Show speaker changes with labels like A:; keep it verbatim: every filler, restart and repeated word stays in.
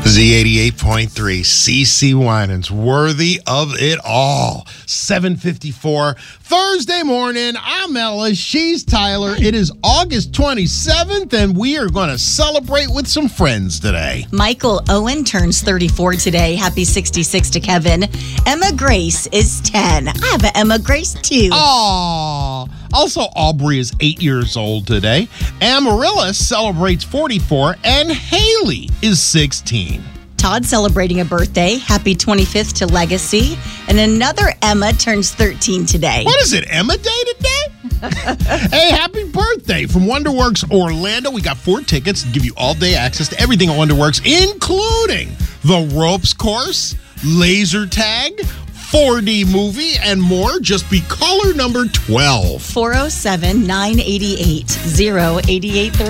A: Z eighty-eight point three, C C Winans, worthy of it all. seven fifty-four, Thursday morning. I'm Ella. She's Tyler. It is August twenty-seventh, and we are going to celebrate with some friends today.
B: Michael Owen turns thirty-four today. Happy sixty-six to Kevin. Emma Grace is ten. I have an Emma Grace, too.
A: Aww. Also, Aubrey is eight years old today. Amaryllis celebrates forty-four, and Haley is sixteen.
B: Todd celebrating a birthday. Happy twenty-fifth to Legacy. And another Emma turns thirteen today.
A: What is it, Emma Day today? Hey, happy birthday from Wonderworks Orlando. We got four tickets to give you all-day access to everything at Wonderworks, including the ropes course, laser tag, four D movie, and more. Just be caller number twelve.
B: four oh seven, nine eight eight, oh eight eight three.